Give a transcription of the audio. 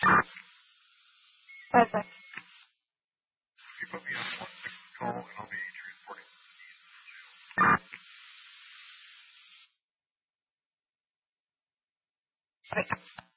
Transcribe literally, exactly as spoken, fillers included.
Perfect. You put me on one six call, and I'll be transporting. Perfect.